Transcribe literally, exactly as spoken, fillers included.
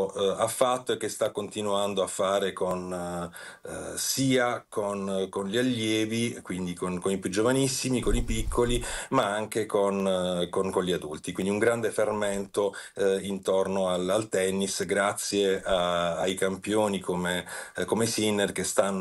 fatto, eh, ha fatto e che sta continuando a fare con, eh, sia con, con gli allievi, quindi con, con i più giovanissimi, con i piccoli, ma anche con, eh, con- con gli adulti. Quindi un grande fermento eh, intorno al, al tennis, grazie a- ai campioni come, eh, come Sinner che stanno